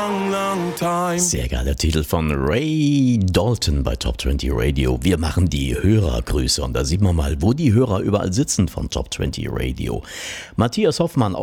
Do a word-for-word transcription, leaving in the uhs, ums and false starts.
long, long time. Sehr geiler Titel von Ray Dalton bei Top zwanzig Radio. Wir machen die Hörergrüße und da sieht man mal, wo die Hörer überall sitzen von Top zwanzig Radio. Matthias Hoffmann